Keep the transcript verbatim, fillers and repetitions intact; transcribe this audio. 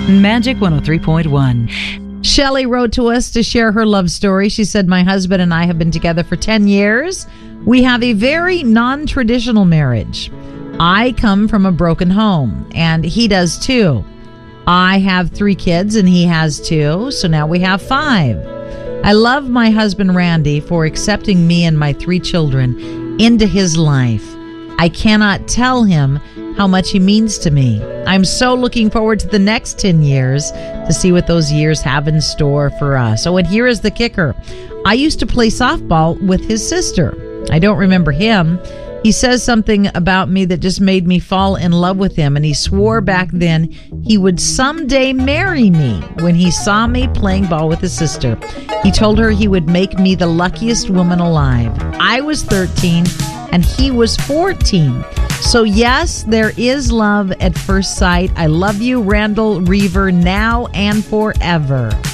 Magic one oh three point one. Shelley wrote to us to share her love story. She said, my husband and I have been together for ten years. We have a very non-traditional marriage. I come from a broken home, and he does too. I have three kids, and he has two, so now we have five. I love my husband, Randy, for accepting me and my three children into his life. I cannot tell him how much he means to me. I'm so looking forward to the next ten years to see what those years have in store for us. Oh, and here is the kicker. I used to play softball with his sister. I don't remember him. He says something about me that just made me fall in love with him, and he swore back then he would someday marry me when he saw me playing ball with his sister. He told her he would make me the luckiest woman alive. I was thirteen and he was fourteen. So yes, there is love at first sight. I love you, Randall Reaver, now and forever.